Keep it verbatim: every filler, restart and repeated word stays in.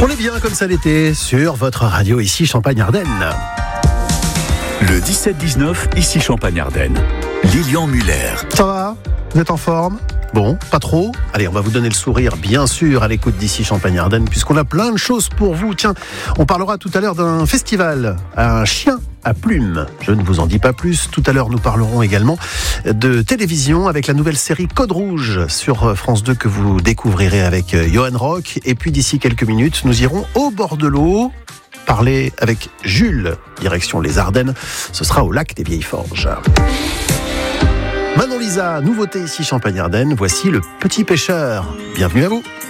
On est bien comme ça l'été sur votre radio ici Champagne-Ardenne. Le dix-sept dix-neuf, ici Champagne-Ardenne. Lilian Muller. Ça va ? Vous êtes en forme ? Bon, pas trop. Allez, on va vous donner le sourire, bien sûr, à l'écoute d'ici Champagne-Ardenne, puisqu'on a plein de choses pour vous. Tiens, on parlera tout à l'heure d'un festival, un chien à plumes. Je ne vous en dis pas plus. Tout à l'heure, nous parlerons également de télévision avec la nouvelle série Code Rouge sur France deux que vous découvrirez avec Johan Rock. Et puis, d'ici quelques minutes, nous irons au bord de l'eau parler avec Jules, direction les Ardennes. Ce sera au lac des Vieilles Forges. Manon Lisa, nouveauté ici Champagne-Ardenne, voici Le Petit Pêcheur. Bienvenue à vous.